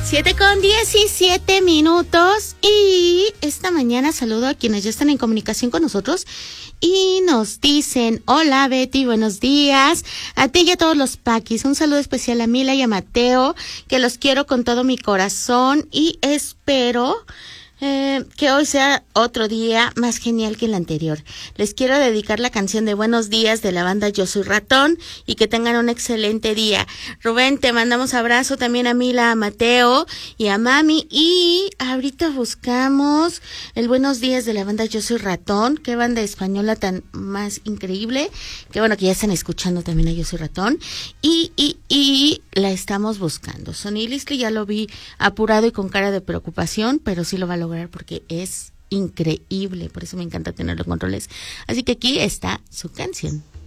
7:17 y esta mañana saludo a quienes ya están en comunicación con nosotros y nos dicen: hola Betty, buenos días, a ti y a todos los paquis, un saludo especial a Mila y a Mateo, que los quiero con todo mi corazón y espero que hoy sea otro día más genial que el anterior. Les quiero dedicar la canción de Buenos Días de la banda Yo Soy Ratón y que tengan un excelente día. Rubén, te mandamos abrazo también a Mila, a Mateo y a Mami. Y ahorita buscamos el Buenos Días de la banda Yo Soy Ratón. Qué banda española tan más increíble. Qué bueno que ya están escuchando también a Yo Soy Ratón. Y la estamos buscando. Sonny Listley ya lo vi apurado y con cara de preocupación, pero sí lo va a lograr porque es increíble, por eso me encanta tenerlo en controles. Así que aquí está su canción.